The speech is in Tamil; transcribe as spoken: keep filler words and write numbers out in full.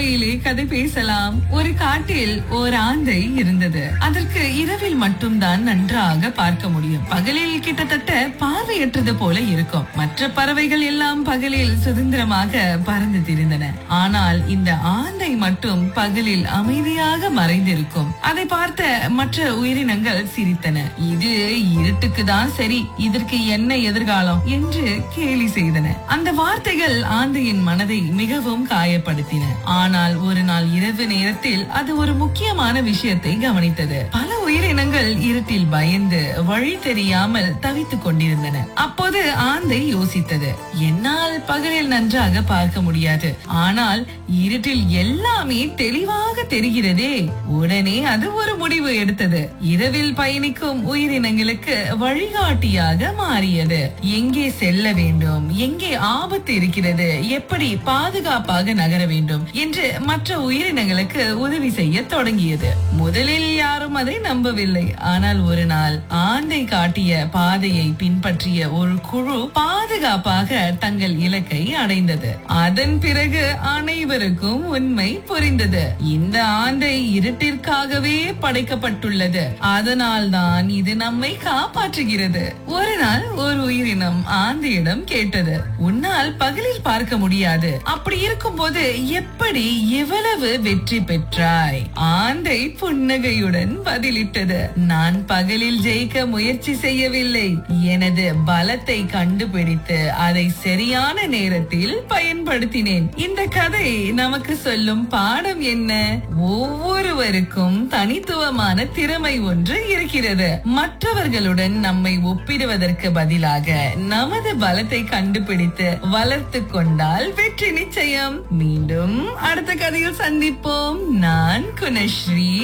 காலையிலே கதை பேசலாம். ஒரு காட்டில் ஒரு ஆந்தை இருந்தது. அதற்கு இரவில் மட்டும்தான் நன்றாக பார்க்க முடியும். பகலில் கிட்டத்தட்ட பார்வையற்றது போல இருக்கும். மற்ற பறவைகள் எல்லாம் பகலில் சுதந்திரமாக பறந்து திரிந்தன. ஆனால் இந்த ஆந்தை மட்டும் பகலில் அமைதியாக மறைந்திருக்கும். அதை பார்த்த மற்ற உயிரினங்கள் சிரித்தன. இது இருட்டுக்கு தான் சரி, இதற்கு என்ன எதிர்காலம் என்று கேலி செய்தன. அந்த வார்த்தைகள் ஆந்தையின் மனதை மிகவும் காயப்படுத்தின. ஆனால் ஒரு நாள் இரவு நேரத்தில் அது ஒரு முக்கியமான விஷயத்தை கவனித்தது. பல உயிரினங்கள் இருட்டில் பயந்து வழி தெரியாமல் தவித்துக் கொண்டிருந்தன. அப்போது ஆந்தை யோசித்தது, என்னால் பகலில் நன்றாக பார்க்க முடியாது, ஆனால் இருட்டில் எல்லாமே தெளிவாக தெரிகிறதே. உடனே அது ஒரு முடிவு எடுத்தது. இரவில் பயணிக்கும் உயிரினங்களுக்கு வழிகாட்டியாக மாறியது. எங்கே செல்ல வேண்டும், எங்கே ஆபத்து இருக்கிறது, எப்படி பாதுகாப்பாக நகர வேண்டும் என்று மற்ற உயிரினங்களுக்கு உதவி செய்ய தொடங்கியது. முதலில் யாரும் அதை நம்பவில்லை. ஆனால் ஒரு நாள் ஆந்தை காட்டிய பாதையை பின்பற்றிய ஒரு குழு பாதுகாப்பாக தங்கள் இலக்கை அடைந்தது. அதன் பிறகு அனைவருக்கும் உண்மை புரிந்தது. இந்த ஆந்தை இருட்டிற்காகவே படைக்கப்பட்டுள்ளது. அதனால் தான் இது நம்மை காப்பாற்றுகிறது. ஒரு நாள் ஒரு உயிரினம் ஆந்தையிடம் கேட்டது, உன்னால் பகலில் பார்க்க முடியாது, அப்படி இருக்கும் போது எப்படி எவ்வளவு வெற்றி பெற்றாய்? ஆந்தை புன்னகையுடன் பதிலிட்டது, நான் பகலில் ஜெயிக்க முயற்சி செய்யவில்லை, எனது பலத்தை கண்டுபிடித்து அதை சரியான நேரத்தில் பயன்படுத்தினேன். இந்த கதை நமக்கு சொல்லும் பாடம் என்ன? ஒவ்வொருவருக்கும் தனித்துவமான திறமை ஒன்று இருக்கிறது. மற்றவர்களுடன் நம்மை ஒப்பிடுவதற்கு பதிலாக நமது பலத்தை கண்டுபிடித்து வளர்த்து கொண்டால் வெற்றி நிச்சயம். மீண்டும் அடுத்த கதையில் சந்திப்போம். நான் குணஸ்ரீ.